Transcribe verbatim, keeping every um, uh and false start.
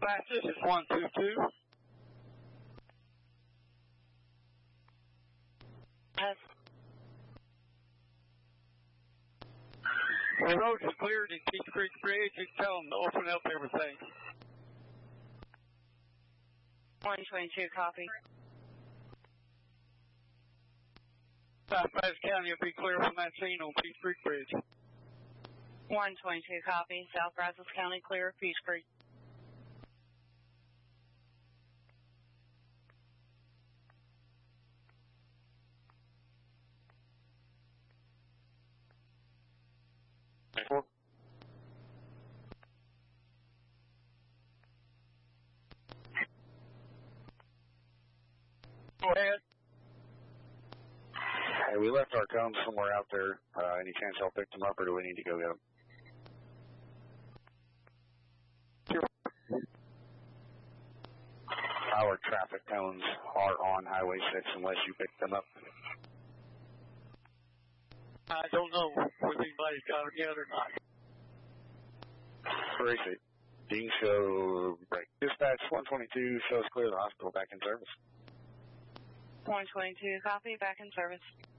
Dispatch, this is one two two. Yes. The road is cleared in Peach Creek Bridge. You can tell them to open up everything. one twenty-two, copy. South Brazos County will be clear from that scene on Peach Creek Bridge. one twenty-two, copy. South Brazos County clear of Peach Creek. Four. Go ahead. Hey, we left our cones somewhere out there. Uh, any chance y'all picked them up, or do we need to go get them? Our traffic cones are on Highway six unless you picked them up. I don't know if anybody's got them yet or not. Appreciate it. You can show break. Dispatch one twenty-two shows clear the hospital back in service. one twenty-two, copy. Back in service.